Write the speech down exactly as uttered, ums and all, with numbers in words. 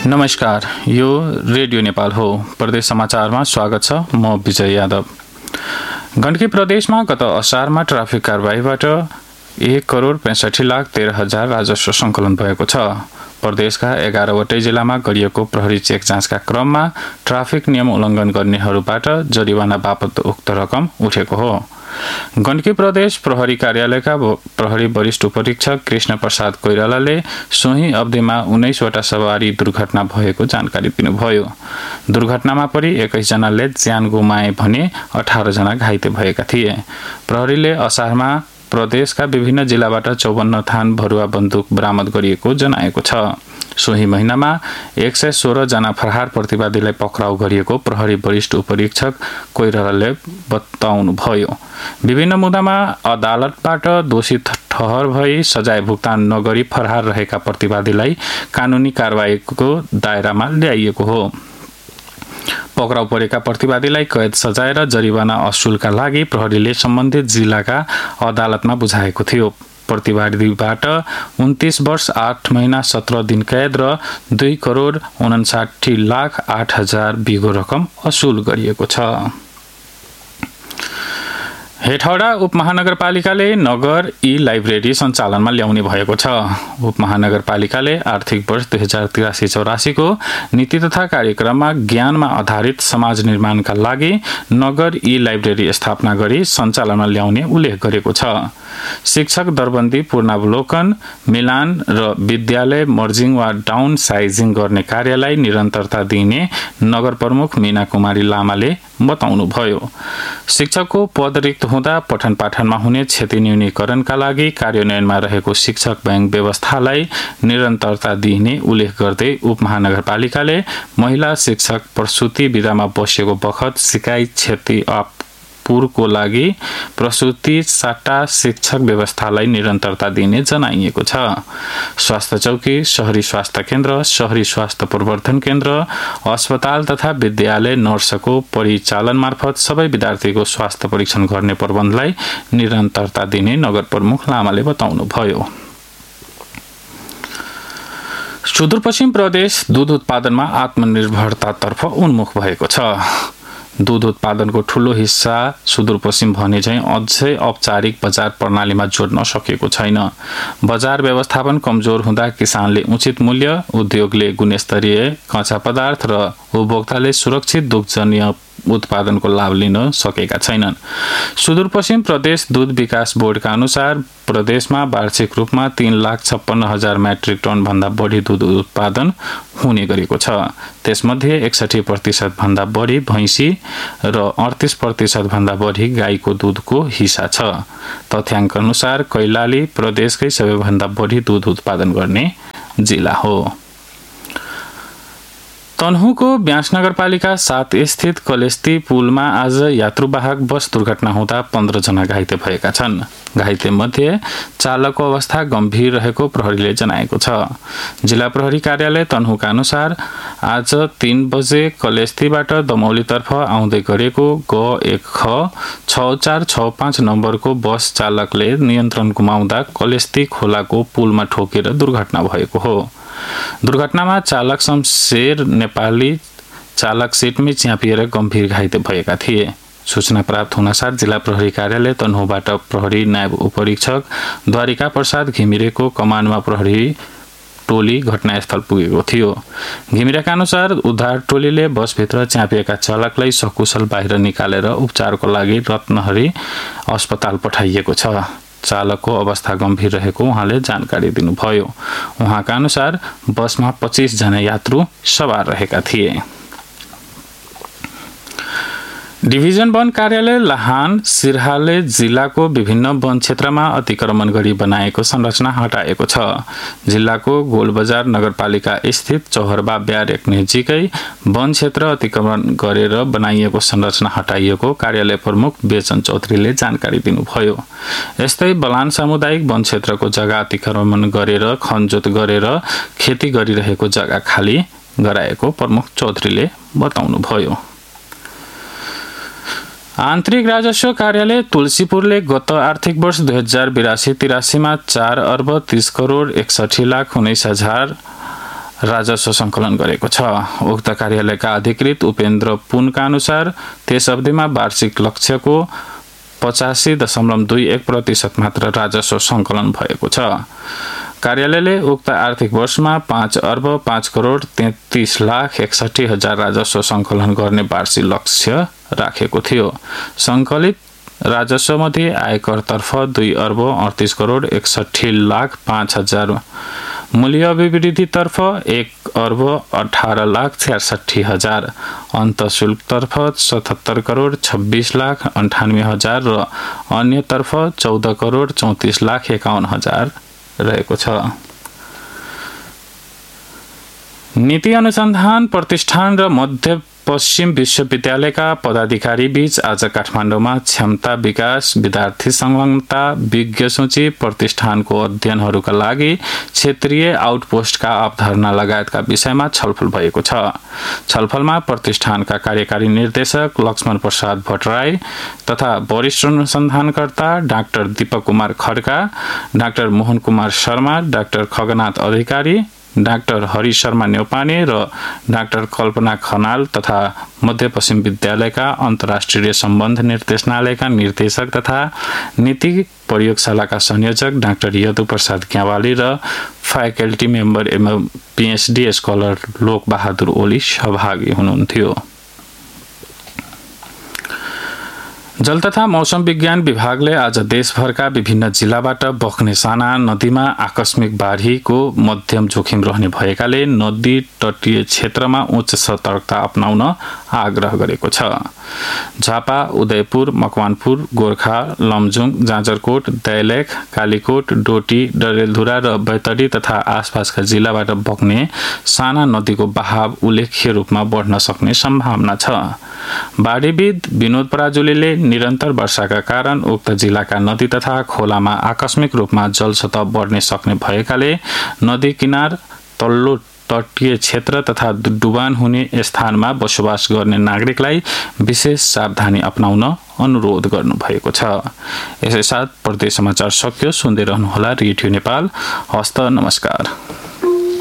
नमस्कार, यो रेडियो नेपाल हो। प्रदेश समाचारमा स्वागत छ। म विजय यादव। गण्डकी प्रदेशमा गत असारमा ट्राफिक कारबाहीबाट एक करोड पैंसठी लाख तेह्र हजार राजस्व सङ्कलन भएको छ। प्रदेशका एघारवटै जिल्लामा गरिएको प्रहरी चेक जाँचका क्रममा ट्राफिक नियम उल्लङ्घन गर्नेहरूबाट जरिवाना बापत उक्त रकम उठेको हो। गण्डकी प्रदेश प्रहरी कार्यालयका प्रहरी वरिष्ठ उपरीक्षक कृष्ण प्रसाद कोइरालाले सोही अवधिमा उन्नाइसवटा सवारी दुर्घटना भएको जानकारी दिनुभयो। दुर्घटनामा परि एक्काइसजनाले ज्यान गुमाए भने अठार जना घाइते भएका थिए। प्रहरीले असारमा प्रदेशका विभिन्न जिल्लाबाट चौवन्न थान भरुवा बन्दुक बरामद गरिएको जनाएको छ। सोही महिनामा एक सय सोह्र जना फरार प्रतिवादीलाई पक्राउ गरिएको प्रहरी वरिष्ठ उपरीक्षक कोइरालाले बताउनुभयो। विभिन्न मुद्दामा अदालतबाट दोषी ठहर भई सजाय भुक्तान नगरी फरार रहेका प्रतिवादीलाई कानुनी कारबाहीको दायरामा ल्याइएको हो। पक्राउ परेका प्रतिवादीलाई कैद सजाय र जरिवाना असुलका लागि प्रहरीले सम्बन्धित जिल्लाका अदालतमा बुझाएको थियो। प्रतिवादीबाट उन्तीस वर्ष आठ महिना सत्र दिन कैद र दुई करोड उनासाठी लाख आठ हजार बिगो रकम असुल गरिएको छ। हेटौडा उपमहानगरपालिकाले नगर ई लाइब्रेरी सञ्चालनमा ल्याउने भएको छ। उपमहानगरपालिकाले आर्थिक वर्ष दुई हजार तिरासी चौरासीको नीति तथा कार्यक्रममा ज्ञानमा आधारित समाज निर्माणका लागि नगर ई लाइब्रेरी स्थापना गरी सञ्चालनमा ल्याउने उल्लेख गरेको छ। शिक्षक दरबन्दी पूर्णावलोकन मिलान र विद्यालय मर्जिङ वा डाउन साइजिङ गर्ने कार्यलाई निरन्तरता दिने नगर प्रमुख मीना कुमारी लामाले बताउनुभयो। शिक्षकको पद रिक्त हुँदा पठन पाठनमा हुने क्षति न्यूनीकरणका लागि कार्यान्वयनमा रहेको शिक्षक बैंक व्यवस्थालाई निरन्तरता दिने उल्लेख गर्दै उपमहानगरपालिकाले महिला शिक्षक प्रसुति विधामा बसेको बखत सिकाइ क्षति पूर्वको लागि प्रसुति सट्टा शिक्षक व्यवस्थालाई निरन्तरता दिने जनाइएको छ। स्वास्थ्य चौकी, शहरी स्वास्थ्य केन्द्र, शहरी स्वास्थ्य प्रवर्धन केन्द्र, अस्पताल तथा विद्यालय नर्सको परिचालन मार्फत सबै विद्यार्थीको स्वास्थ्य परीक्षण गर्ने प्रबन्धलाई निरन्तरता दिने नगर प्रमुख लामाले बताउनुभयो। सुदूरपश्चिम प्रदेश दूध उत्पादनमा आत्मनिर्भरतातर्फ उन्मुख भएको छ। दूध उत्पादनको ठूलो हिस्सा सुदूरपश्चिम भने चाहिँ अझै औपचारिक बजार प्रणालीमा जोड्न सकेको छैन। बजार व्यवस्थापन कमजोर हुँदा किसानले उचित मूल्य, उद्योगले गुणस्तरीय कच्चा पदार्थ र उपभोक्ताले सुरक्षित दुग्धजन्य उत्पादनको लाभ लिन सकेका छैनन्। सुदूरपश्चिम प्रदेश दूध विकास बोर्डका अनुसार प्रदेशमा वार्षिक रूपमा तीन लाख छप्पन्न हजार मेट्रिक टन भन्दा बढी दूध उत्पादन हुने गरेको छ। त्यसमध्ये एकसठी प्रतिशत भन्दा बढी भैँसी र अडतिस प्रतिशत भन्दा बढी गाईको दूधको हिस्सा छ। तथ्याङ्क अनुसार कैलाली प्रदेशकै सबैभन्दा बढी दूध उत्पादन गर्ने जिल्ला हो। तनहुँको ब्यास नगरपालिका सात स्थित कलेस्ती पुलमा आज यात्रुवाहक बस दुर्घटना हुँदा पन्ध्र जना घाइते भएका छन्। घाइते मध्ये चालकको अवस्था गम्भीर रहेको प्रहरीले जनाएको छ। जिल्ला प्रहरी कार्यालय तनहुँका अनुसार आज तीन बजे कलेस्तीबाट दमौलीतर्फ आउँदै गरेको ग एक ख छ चार छ पाँच नम्बरको बस चालकले नियन्त्रण गुमाउँदा कलेस्ती खोलाको पुलमा ठोकेर दुर्घटना भएको हो। दुर्घटनामा चालक शमशेर नेपाली चालक सिटमै च्यापिएर गम्भीर घाइते भएका थिए। सूचना प्राप्त हुनसाथ जिल्ला प्रहरी कार्यालय तनहुँबाट प्रहरी नायब उपरीक्षक द्वारिका प्रसाद घिमिरेको कमानमा प्रहरी टोली घटनास्थल पुगेको थियो। घिमिरेका अनुसार उद्धार टोलीले बसभित्र च्यापिएका चालकलाई सकुशल बाहिर निकालेर उपचारको लागि रत्नहरी अस्पताल पठाइएको छ। चालकको अवस्था गम्भीर रहेको उहाँले जानकारी दिनुभयो। उहाँका अनुसार बसमा पच्चीस जना यात्रु सवार रहेका थिए। डिभिजन वन कार्यालय लाहान सिरहाले जिल्लाको विभिन्न वन क्षेत्रमा अतिक्रमण गरी बनाएको संरचना हटाएको छ। जिल्लाको गोलबजार नगरपालिका स्थित चौहरबा ब्यारेक नजिकै वन क्षेत्र अतिक्रमण गरेर बनाइएको संरचना हटाइएको कार्यालय प्रमुख बेचन चौधरीले जानकारी दिनुभयो। यस्तै बलान सामुदायिक वन क्षेत्रको जग्गा अतिक्रमण गरेर खनजोत गरेर खेती गरिरहेको जग्गा खाली गराएको प्रमुख चौधरीले बताउनुभयो। आन्तरिक राजस्व कार्यालय तुलसीपुरले गत आर्थिक वर्ष दुई हजार बिरासी तिरासीमा चार अर्ब तीस करोड एकसठी लाख उन्नाइस हजार राजस्व सङ्कलन गरेको छ। उक्त कार्यालयका अधिकृत उपेन्द्र पुनका अनुसार त्यस अवधिमा वार्षिक लक्ष्यको पचासी दशमलव दुई एक प्रतिशत मात्र राजस्व सङ्कलन भएको छ। कार्यालयले उक्त आर्थिक वर्षमा पाँच अर्ब पाँच करोड तैँतिस लाख एकसठी हजार राजस्व सङ्कलन गर्ने वार्षिक लक्ष्य राखेको थियो। सङ्कलित राजस्वमध्ये आयकरतर्फ दुई अर्ब अडतिस करोड एकसठी लाख पाँच हजार, मूल्य अभिवृद्धितर्फ एक अर्ब अठार लाख छ्यासठी हजार, अन्तशुल्कतर्फ सतहत्तर करोड छब्बिस लाख अन्ठानब्बे हजार र अन्यतर्फ चौध करोड चौतिस लाख एकाउन्न हजार रहेको छ। नीति अनुसन्धान प्रतिष्ठान र मध्य पश्चिम विश्वविद्यालयका पदाधिकारी बीच आज काठमाडौँमा क्षमता विकास, विद्यार्थी संलग्नता, विज्ञ सूची, प्रतिष्ठानको अध्ययनहरूका लागि क्षेत्रीय आउटपोस्टका अवधारणा लगायतका विषयमा छलफल भएको छ। छलफलमा प्रतिष्ठानका कार्यकारी निर्देशक लक्ष्मण प्रसाद भट्टराई तथा वरिष्ठ अनुसन्धानकर्ता doctor Deepak Kumar Khadka, doctor Mohan Kumar Sharma, doctor खगनाथ अधिकारी, डाक्टर हरि शर्मा न्यौपाने र डाक्टर कल्पना खनाल तथा मध्यपश्चिम विद्यालयका अन्तर्राष्ट्रिय सम्बन्ध निर्देशनालयका निर्देशक तथा नीति प्रयोगशालाका संयोजक डाक्टर यदु प्रसाद ग्यावाली र फ्याकल्टी मेम्बर एवं पीएचडी स्कलर लोक बहादुर ओली सहभागी हुनुहुन्थ्यो। जल तथा मौसम विज्ञान विभागले आज देशभरका विभिन्न जिल्लाबाट बग्ने साना नदीमा आकस्मिक बाढीको मध्यम जोखिम रहने भएकाले नदी तटीय क्षेत्रमा उच्च सतर्कता अपनाउन आग्रह गरेको छ। झापा, उदयपुर, मकवानपुर, गोर्खा, लमजुङ, जाजरकोट, दैलेख, कालीकोट, डोटी, डडेलधुरा र बैतडी तथा आसपासका जिल्लाबाट बग्ने साना नदीको बहाव उल्लेख्य रूपमा बढ्न सक्ने सम्भावना छ। बाढीविद विनोद पराजुलीले निरन्तर वर्षाका कारण उक्त जिल्लाका नदी तथा खोलामा आकस्मिक रूपमा जलसतह बढ्ने सक्ने भएकाले नदी किनार, तल्लो तटीय क्षेत्र तथा डुबान हुने स्थानमा बसोबास गर्ने नागरिकलाई विशेष सावधानी अपनाउन अनुरोध गर्नुभएको छ। यसै साथ प्रदेश समाचार सकियो। सुन्दै रहनुहोला रेडियो नेपाल। हस्त नमस्कार।